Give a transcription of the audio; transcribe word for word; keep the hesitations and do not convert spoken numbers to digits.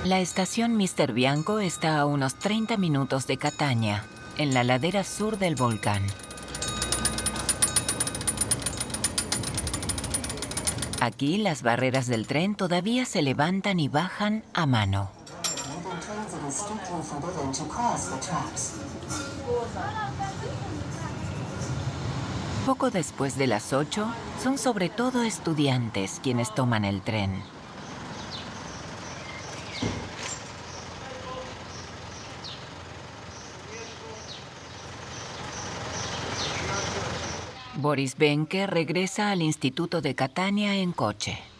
La estación míster Bianco está a unos treinta minutos de Catania, en la ladera sur del volcán. Aquí las barreras del tren todavía se levantan y bajan a mano. Poco después de las ocho, son sobre todo estudiantes quienes toman el tren. Boris Behnke regresa al Instituto de Catania en coche.